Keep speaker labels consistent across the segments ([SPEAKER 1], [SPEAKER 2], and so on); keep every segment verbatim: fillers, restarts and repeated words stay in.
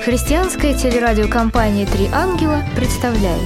[SPEAKER 1] Христианская телерадиокомпания «Три ангела» представляет.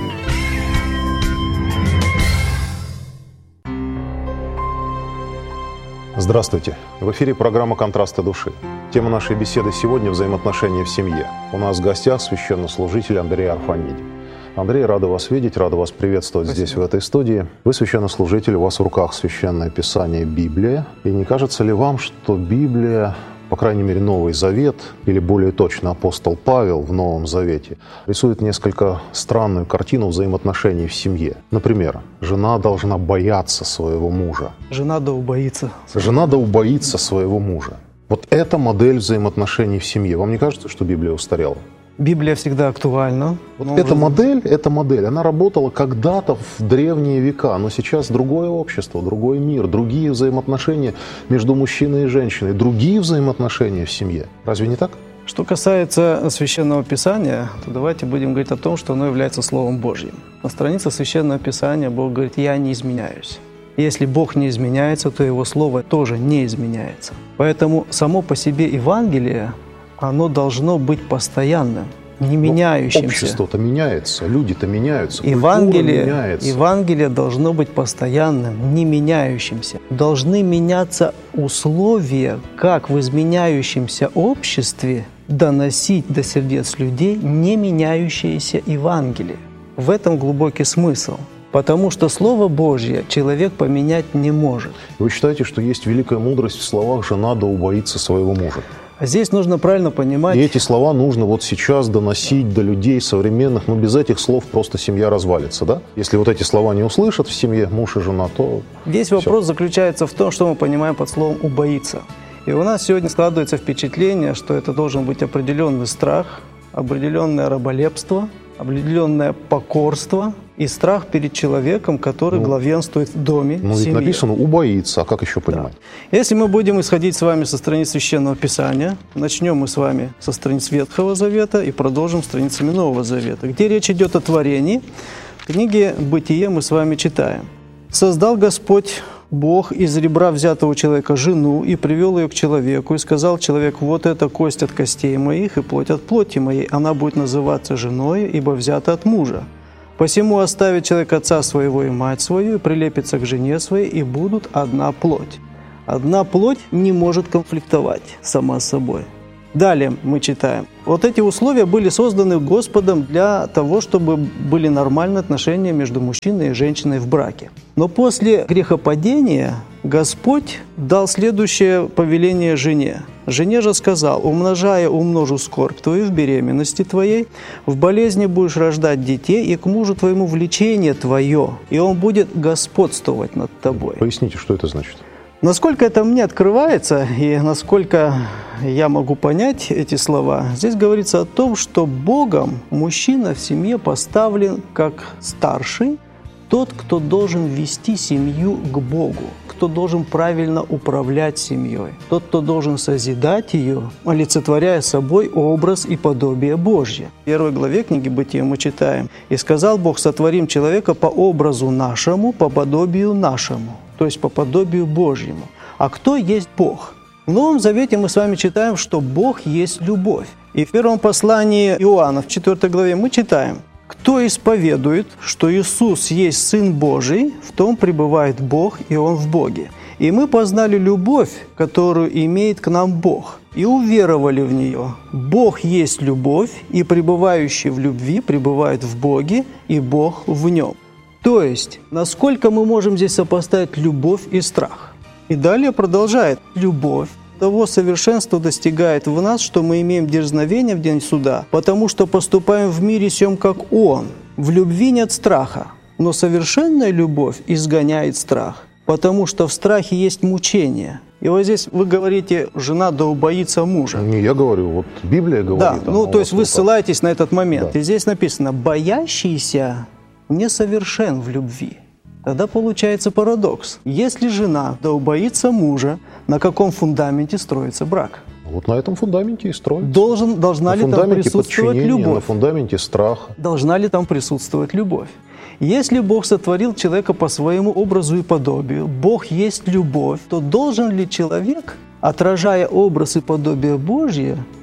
[SPEAKER 2] Здравствуйте! В эфире программа «Контрасты души». Тема нашей беседы сегодня – взаимоотношения в семье. У нас в гостях священнослужитель Андрей Арфаниди. Андрей, рада вас видеть, рада вас приветствовать Спасибо. Здесь, в этой студии. Вы священнослужитель, у вас в руках Священное Писание, Библия. И не кажется ли вам, что Библия, по крайней мере, Новый Завет, или более точно апостол Павел в Новом Завете, рисует несколько странную картину взаимоотношений в семье? Например, жена должна бояться своего мужа.
[SPEAKER 3] Жена да убоится.
[SPEAKER 2] Жена да убоится своего мужа. Вот это модель взаимоотношений в семье. Вам не кажется, что Библия устарела?
[SPEAKER 3] Библия всегда актуальна.
[SPEAKER 2] Вот эта модель, эта модель, она работала когда-то в древние века, но сейчас другое общество, другой мир, другие взаимоотношения между мужчиной и женщиной, другие взаимоотношения в семье. Разве не так?
[SPEAKER 3] Что касается Священного Писания, то давайте будем говорить о том, что оно является Словом Божьим. На странице Священного Писания Бог говорит: «Я не изменяюсь». Если Бог не изменяется, то Его Слово тоже не изменяется. Поэтому само по себе Евангелие, оно должно быть постоянным, не меняющимся.
[SPEAKER 2] Общество-то меняется, люди-то меняются,
[SPEAKER 3] Евангелие,
[SPEAKER 2] культура меняется.
[SPEAKER 3] Евангелие должно быть постоянным, не меняющимся. Должны меняться условия, как в изменяющемся обществе доносить до сердец людей не меняющееся Евангелие. В этом глубокий смысл. Потому что Слово Божье человек поменять не может.
[SPEAKER 2] Вы считаете, что есть великая мудрость в словах «жена да убоится своего мужа»?
[SPEAKER 3] Здесь нужно правильно понимать...
[SPEAKER 2] И эти слова нужно вот сейчас доносить до людей современных, но без этих слов просто семья развалится, да? Если вот эти слова не услышат в семье муж и жена, то...
[SPEAKER 3] Весь
[SPEAKER 2] всё.
[SPEAKER 3] вопрос заключается в том, что мы понимаем под словом «убоиться». И у нас сегодня складывается впечатление, что это должен быть определенный страх, определенное раболепство, определенное покорство и страх перед человеком, который ну, главенствует в доме,
[SPEAKER 2] ну,
[SPEAKER 3] в семье.
[SPEAKER 2] Ведь написано «убоится», а как еще понимать?
[SPEAKER 3] Да. Если мы будем исходить с вами со страниц Священного Писания, начнем мы с вами со страниц Ветхого Завета и продолжим страницами Нового Завета, где речь идет о творении. В книге «Бытие» мы с вами читаем: «Создал Господь Бог из ребра взятого у человека жену и привел ее к человеку, и сказал человек: вот это кость от костей моих и плоть от плоти моей, она будет называться женой, ибо взята от мужа. Посему оставит человек отца своего и мать свою, и прилепится к жене своей, и будут одна плоть». Одна плоть не может конфликтовать сама с собой. Далее мы читаем. Вот эти условия были созданы Господом для того, чтобы были нормальные отношения между мужчиной и женщиной в браке. Но после грехопадения Господь дал следующее повеление жене. «Жене же сказал: умножая умножу скорбь твою в беременности твоей, в болезни будешь рождать детей, и к мужу твоему влечение твое, и он будет господствовать над тобой».
[SPEAKER 2] Поясните, что это значит?
[SPEAKER 3] Насколько это мне открывается и насколько я могу понять эти слова, здесь говорится о том, что Богом мужчина в семье поставлен как старший, тот, кто должен вести семью к Богу, кто должен правильно управлять семьей, тот, кто должен созидать ее, олицетворяя собой образ и подобие Божье. В первой главе книги «Бытие» мы читаем: «И сказал Бог: сотворим человека по образу нашему, по подобию нашему», то есть по подобию Божьему. А кто есть Бог? В Новом Завете мы с вами читаем, что Бог есть любовь. И в первом послании Иоанна, в четвёртой главе, мы читаем: «Кто исповедует, что Иисус есть Сын Божий, в том пребывает Бог, и Он в Боге. И мы познали любовь, которую имеет к нам Бог, и уверовали в нее. Бог есть любовь, и пребывающий в любви пребывает в Боге, и Бог в нем». То есть, насколько мы можем здесь сопоставить любовь и страх? И далее продолжает: «Любовь того совершенства достигает в нас, что мы имеем дерзновение в день суда, потому что поступаем в мире сем, как Он. В любви нет страха, но совершенная любовь изгоняет страх, потому что в страхе есть мучение». И вот здесь вы говорите: жена да убоится мужа.
[SPEAKER 2] Не я говорю, вот Библия говорит.
[SPEAKER 3] Да, ну то есть вы ссылаетесь на этот момент.
[SPEAKER 2] Да.
[SPEAKER 3] И здесь написано: «боящийся несовершен в любви». Тогда получается парадокс. Если жена да убоится мужа, на каком фундаменте строится брак?
[SPEAKER 2] Вот на этом фундаменте и строится.
[SPEAKER 3] Должен, должна
[SPEAKER 2] на
[SPEAKER 3] ли там присутствовать любовь?
[SPEAKER 2] На фундаменте страх.
[SPEAKER 3] Должна ли там присутствовать любовь? Если Бог сотворил человека по своему образу и подобию, Бог есть любовь, то должен ли человек, отражая образ и подобие Божье,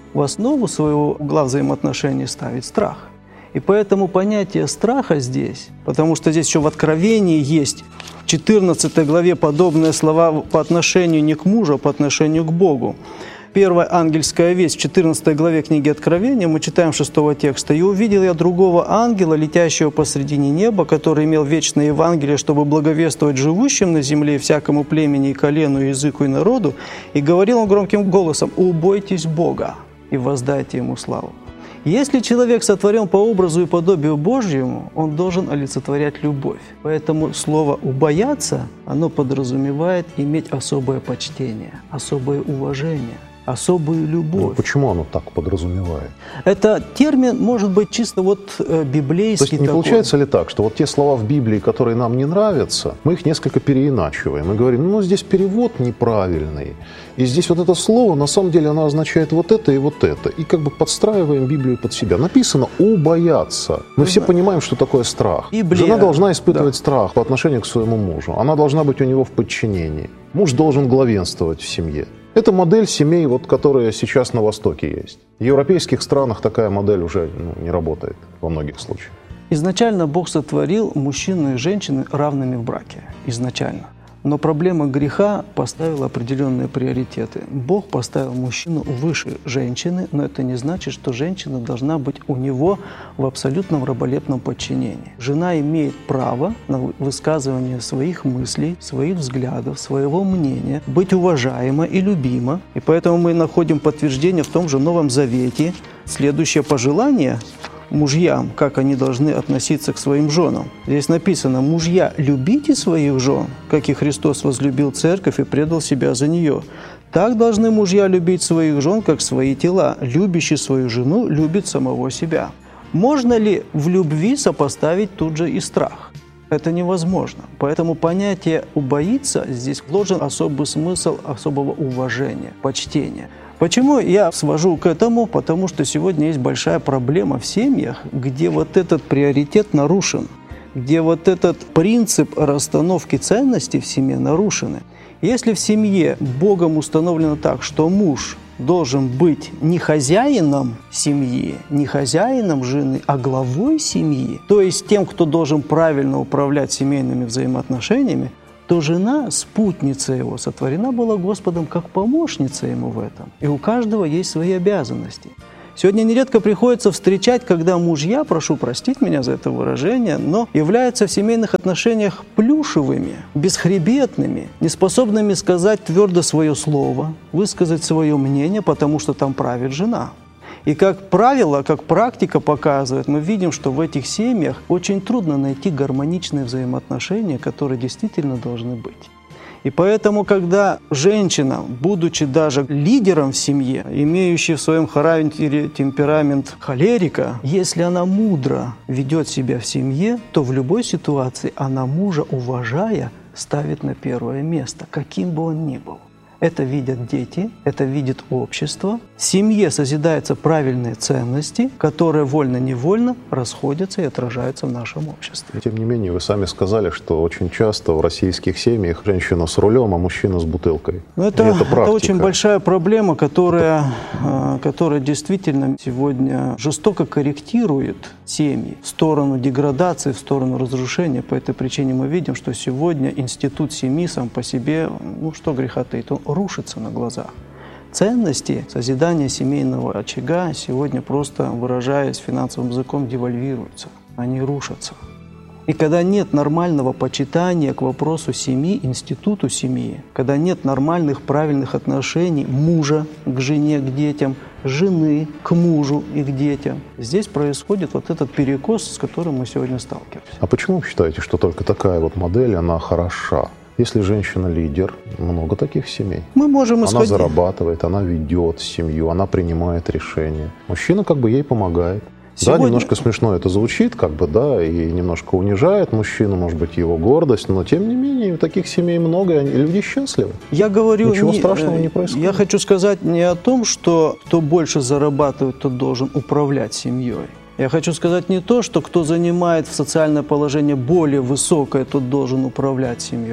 [SPEAKER 3] в основу своего угла взаимоотношений ставить страх. И поэтому понятие страха здесь, потому что здесь еще в Откровении есть в четырнадцатой главе подобные слова по отношению не к мужу, а по отношению к Богу. Первая ангельская весть в четырнадцатой главе книги Откровения, мы читаем шестого текста. «И увидел я другого ангела, летящего посредине неба, который имел вечное Евангелие, чтобы благовествовать живущим на земле, всякому племени, и колену, и языку, и народу. И говорил он громким голосом: убойтесь Бога и воздайте Ему славу». Если человек сотворен по образу и подобию Божьему, он должен олицетворять любовь. Поэтому слово «убояться», оно подразумевает иметь особое почтение, особое уважение, особую любовь.
[SPEAKER 2] Ну, почему оно так подразумевает?
[SPEAKER 3] Это термин может быть чисто вот э, библейский.
[SPEAKER 2] То есть не
[SPEAKER 3] такой.
[SPEAKER 2] Получается ли так, что вот те слова в Библии, которые нам не нравятся, мы их несколько переиначиваем. Мы говорим, ну здесь перевод неправильный, и здесь вот это слово, на самом деле оно означает вот это и вот это. И как бы подстраиваем Библию под себя. Написано «убояться». Мы все понимаем, что такое страх.
[SPEAKER 3] Библия,
[SPEAKER 2] Жена должна испытывать
[SPEAKER 3] да.
[SPEAKER 2] страх по отношению к своему мужу. Она должна быть у него в подчинении. Муж должен главенствовать в семье. Это модель семей, вот, которая сейчас на Востоке есть. В европейских странах такая модель уже ну, не работает во многих случаях.
[SPEAKER 3] Изначально Бог сотворил мужчину и женщину равными в браке. Изначально. Но проблема греха поставила определенные приоритеты. Бог поставил мужчину выше женщины, но это не значит, что женщина должна быть у него в абсолютном раболепном подчинении. Жена имеет право на высказывание своих мыслей, своих взглядов, своего мнения, быть уважаема и любима. И поэтому мы находим подтверждение в том же Новом Завете. Следующее пожелание мужьям, как они должны относиться к своим женам. Здесь написано: «Мужья, любите своих жен, как и Христос возлюбил церковь и предал себя за нее. Так должны мужья любить своих жен, как свои тела. Любящий свою жену любит самого себя». Можно ли в любви сопоставить тут же и страх? Это невозможно. Поэтому понятие «убоиться» здесь вложен особый смысл особого уважения, почтения. Почему я свожу к этому? Потому что сегодня есть большая проблема в семьях, где вот этот приоритет нарушен, где вот этот принцип расстановки ценностей в семье нарушены. Если в семье Богом установлено так, что муж должен быть не хозяином семьи, не хозяином жены, а главой семьи, то есть тем, кто должен правильно управлять семейными взаимоотношениями, то жена, спутница его, сотворена была Господом как помощница ему в этом. И у каждого есть свои обязанности. Сегодня нередко приходится встречать, когда мужья, прошу простить меня за это выражение, но являются в семейных отношениях плюшевыми, бесхребетными, неспособными сказать твердо свое слово, высказать свое мнение, потому что там правит жена. И как правило, как практика показывает, мы видим, что в этих семьях очень трудно найти гармоничные взаимоотношения, которые действительно должны быть. И поэтому, когда женщина, будучи даже лидером в семье, имеющей в своем характере темперамент холерика, если она мудро ведет себя в семье, то в любой ситуации она мужа, уважая, ставит на первое место, каким бы он ни был. Это видят дети, это видит общество. В семье созидаются правильные ценности, которые вольно-невольно расходятся и отражаются в нашем обществе.
[SPEAKER 2] Тем не менее, вы сами сказали, что очень часто в российских семьях женщина с рулем, а мужчина с бутылкой.
[SPEAKER 3] Но это, это, это очень большая проблема, которая, которая действительно сегодня жестоко корректирует семьи в сторону деградации, в сторону разрушения. По этой причине мы видим, что сегодня институт семьи сам по себе, ну что греха таить, он рушится на глазах. Ценности созидания семейного очага сегодня, просто выражаясь финансовым языком, девальвируются, они рушатся. И когда нет нормального почитания к вопросу семьи, институту семьи, когда нет нормальных правильных отношений мужа к жене, к детям, жены к мужу и к детям, здесь происходит вот этот перекос, с которым мы сегодня сталкиваемся.
[SPEAKER 2] А почему вы считаете, что только такая вот модель, она хороша? Если женщина лидер, много таких семей.
[SPEAKER 3] Мы можем исходить.
[SPEAKER 2] Она зарабатывает, она ведет семью, она принимает решения. Мужчина как бы ей помогает. Сегодня... Да, немножко смешно это звучит, как бы, да, и немножко унижает мужчину, может быть, его гордость, но тем не менее таких семей много, и люди счастливы.
[SPEAKER 3] Я говорю,
[SPEAKER 2] ничего
[SPEAKER 3] не,
[SPEAKER 2] страшного не происходит.
[SPEAKER 3] Я хочу сказать не о том, что кто больше зарабатывает, тот должен управлять семьей. Я хочу сказать не то, что кто занимает социальное положение более высокое, тот должен управлять семьей.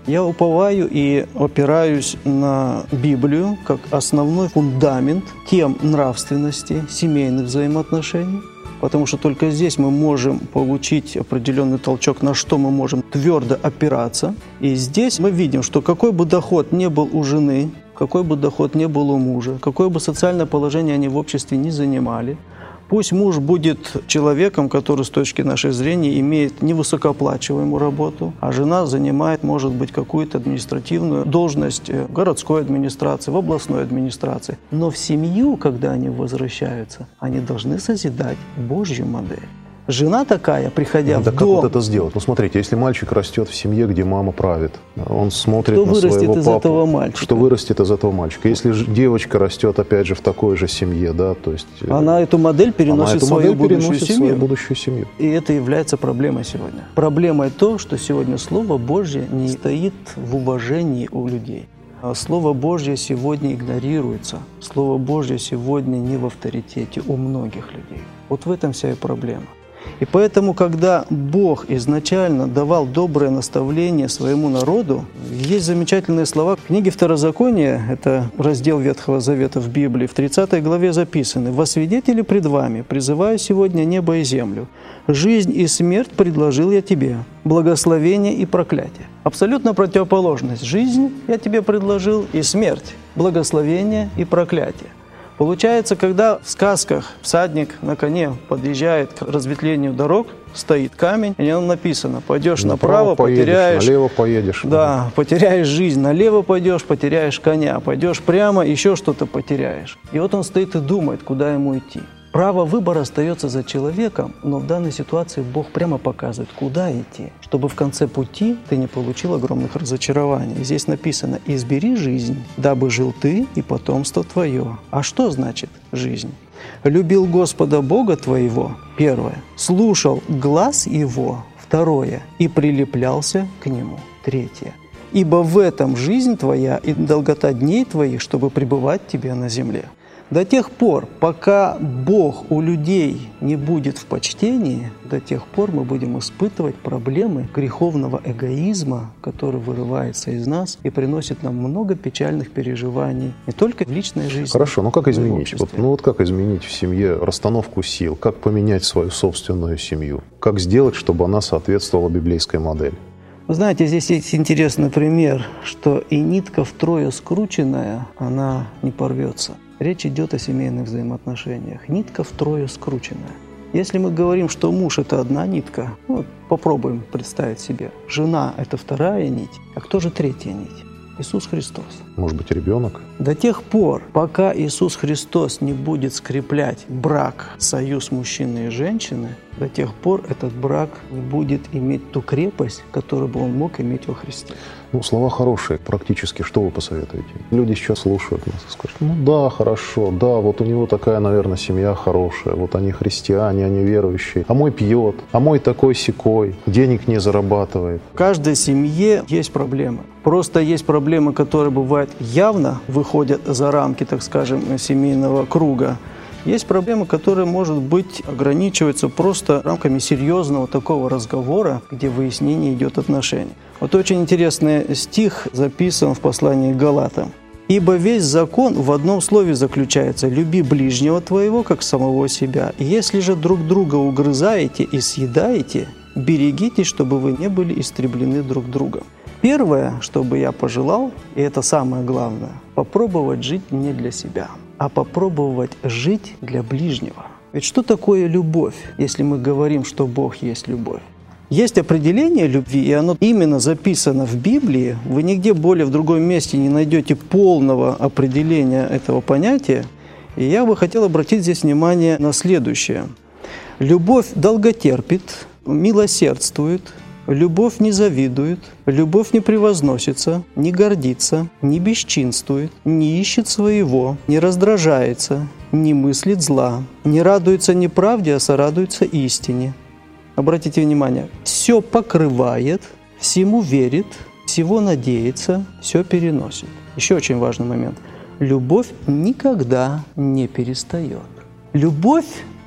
[SPEAKER 3] Я уповаю и опираюсь на Библию как основной фундамент тем нравственности, семейных взаимоотношений, потому что только здесь мы можем получить определенный толчок, на что мы можем твердо опираться. И здесь мы видим, что какой бы доход ни был у жены, какой бы доход ни был у мужа, какое бы социальное положение они в обществе не занимали, пусть муж будет человеком, который с точки нашей зрения имеет невысокооплачиваемую работу, а жена занимает, может быть, какую-то административную должность в городской администрации, в областной администрации. Но в семью, когда они возвращаются, они должны созидать Божью модель. Жена такая, приходя
[SPEAKER 2] ну,
[SPEAKER 3] в
[SPEAKER 2] да
[SPEAKER 3] дом...
[SPEAKER 2] как вот это сделать? Ну, смотрите, если мальчик растет в семье, где мама правит, он смотрит
[SPEAKER 3] что
[SPEAKER 2] на своего папу. Что вырастет из этого мальчика? Что вырастет из этого мальчика? Если же девочка растет, опять же, в такой же семье, да, то есть...
[SPEAKER 3] Она эту модель переносит в свою,
[SPEAKER 2] свою будущую семью.
[SPEAKER 3] И это является проблемой сегодня. Проблемой то, что сегодня Слово Божье не стоит в уважении у людей. Слово Божье сегодня игнорируется. Слово Божье сегодня не в авторитете у многих людей. Вот в этом вся и проблема. И поэтому, когда Бог изначально давал доброе наставление своему народу, есть замечательные слова. В книге Второзакония, это раздел Ветхого Завета в Библии, в тридцатой главе записаны: «Во свидетели пред вами призываю сегодня небо и землю. Жизнь и смерть предложил я тебе, благословение и проклятие». Абсолютно противоположность. Жизнь я тебе предложил и смерть, благословение и проклятие. Получается, когда в сказках всадник на коне подъезжает к разветвлению дорог, стоит камень, и на нем написано: пойдешь направо, направо поедешь, потеряешь,
[SPEAKER 2] налево поедешь.
[SPEAKER 3] Да, потеряешь жизнь, налево пойдешь, потеряешь коня, пойдешь прямо, еще что-то потеряешь. И вот он стоит и думает, куда ему идти. Право выбора остается за человеком, но в данной ситуации Бог прямо показывает, куда идти, чтобы в конце пути ты не получил огромных разочарований. И здесь написано: «Избери жизнь, дабы жил ты и потомство твое». А что значит жизнь? «Любил Господа Бога твоего» – первое. «Слушал глас Его» – второе. «И прилеплялся к Нему» – третье. «Ибо в этом жизнь твоя и долгота дней твоих, чтобы пребывать тебе на земле». До тех пор, пока Бог у людей не будет в почтении, до тех пор мы будем испытывать проблемы греховного эгоизма, который вырывается из нас и приносит нам много печальных переживаний, не только в личной жизни.
[SPEAKER 2] Хорошо, но как изменить? Вот, ну вот как изменить в семье расстановку сил? Как поменять свою собственную семью? Как сделать, чтобы она соответствовала библейской модели?
[SPEAKER 3] Вы знаете, здесь есть интересный пример, что и нитка втрое скрученная, она не порвется. Речь идет о семейных взаимоотношениях. Нитка втрое скрученная. Если мы говорим, что муж – это одна нитка, ну, попробуем представить себе. Жена – это вторая нить. А кто же третья нить? Иисус Христос.
[SPEAKER 2] Может быть, ребенок?
[SPEAKER 3] До тех пор, пока Иисус Христос не будет скреплять брак, союз мужчины и женщины, до тех пор этот брак не будет иметь ту крепость, которую бы он мог иметь во Христе.
[SPEAKER 2] Ну, слова хорошие. Практически что вы посоветуете? Люди сейчас слушают нас и скажут: ну да, хорошо, да, вот у него такая, наверное, семья хорошая, вот они христиане, они верующие, а мой пьет, а мой такой-сякой, денег не зарабатывает.
[SPEAKER 3] В каждой семье есть проблемы. Просто есть проблемы, которые бывают явно выходят за рамки, так скажем, семейного круга. Есть проблемы, которые, может быть, ограничиваются просто рамками серьезного такого разговора, где выяснение идет отношений. Вот очень интересный стих записан в послании к Галатам. «Ибо весь закон в одном слове заключается: люби ближнего твоего, как самого себя. Если же друг друга угрызаете и съедаете, берегитесь, чтобы вы не были истреблены друг другом». Первое, что бы я пожелал, и это самое главное, попробовать жить не для себя, а попробовать жить для ближнего. Ведь что такое любовь, если мы говорим, что Бог есть любовь? Есть определение любви, и оно именно записано в Библии. Вы нигде более в другом месте не найдете полного определения этого понятия. И я бы хотел обратить здесь внимание на следующее. Любовь долготерпит, милосердствует, любовь не завидует, любовь не превозносится, не гордится, не бесчинствует, не ищет своего, не раздражается, не мыслит зла, не радуется неправде, а сорадуется истине. Обратите внимание, все покрывает, всему верит, всего надеется, все переносит. Еще очень важный момент. Любовь никогда не перестает. Любовь –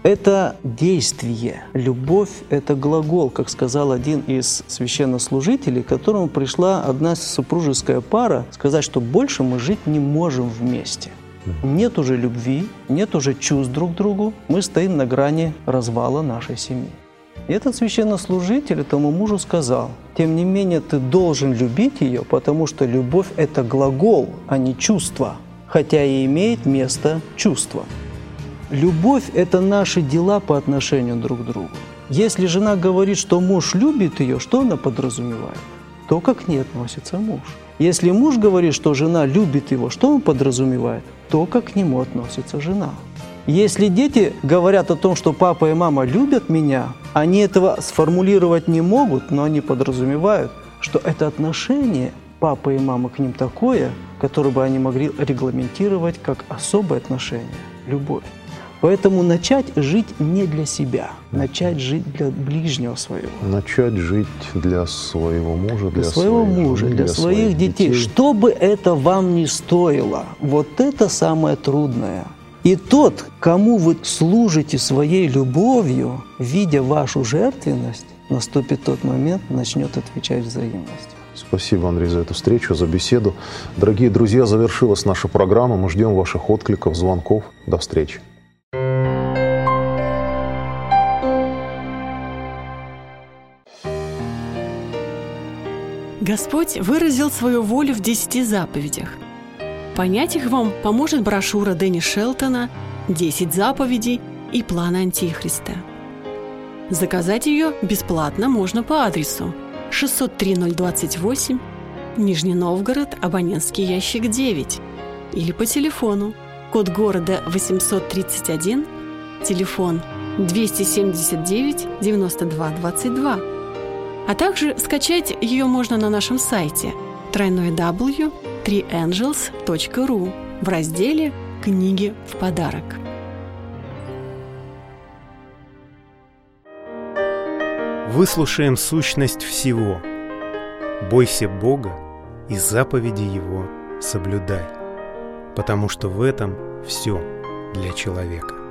[SPEAKER 3] это действие. Любовь – это глагол, как сказал один из священнослужителей, к которому пришла одна супружеская пара сказать, что больше мы жить не можем вместе. Нет уже любви, нет уже чувств друг к другу, мы стоим на грани развала нашей семьи. И этот священнослужитель этому мужу сказал: тем не менее, ты должен любить ее, потому что любовь – это глагол, а не чувство, хотя и имеет место чувство. Любовь – это наши дела по отношению друг к другу. Если жена говорит, что муж любит ее, что она подразумевает? То, как к ней относится муж. Если муж говорит, что жена любит его, что он подразумевает? То, как к нему относится жена. Если дети говорят о том, что папа и мама любят меня, они этого сформулировать не могут, но они подразумевают, что это отношение папы и мамы к ним такое, которое бы они могли регламентировать как особое отношение – любовь. Поэтому начать жить не для себя, начать жить для ближнего своего.
[SPEAKER 2] Начать жить для своего мужа, для,
[SPEAKER 3] для своего
[SPEAKER 2] своей
[SPEAKER 3] мужа,
[SPEAKER 2] жены,
[SPEAKER 3] для, для своих, своих детей. детей. Что бы это вам ни стоило, вот это самое трудное. И тот, кому вы служите своей любовью, видя вашу жертвенность, наступит тот момент, начнет отвечать взаимностью.
[SPEAKER 2] Спасибо, Андрей, за эту встречу, за беседу. Дорогие друзья, завершилась наша программа. Мы ждем ваших откликов, звонков. До встречи.
[SPEAKER 4] Господь выразил свою волю в десяти заповедях. Понять их вам поможет брошюра Дэнни Шелтона «Десять заповедей и план Антихриста». Заказать ее бесплатно можно по адресу шестьсот три ноль двадцать восемь, Нижний Новгород, абонентский ящик девять, или по телефону, код города восемьсот тридцать один, телефон двести семьдесят девять девяносто два двадцать два. А также скачать ее можно на нашем сайте дабл ю дабл ю дабл ю точка три ангелс точка ру в разделе «Книги в подарок».
[SPEAKER 5] Выслушаем сущность всего. Бойся Бога и заповеди Его соблюдай, потому что в этом все для человека.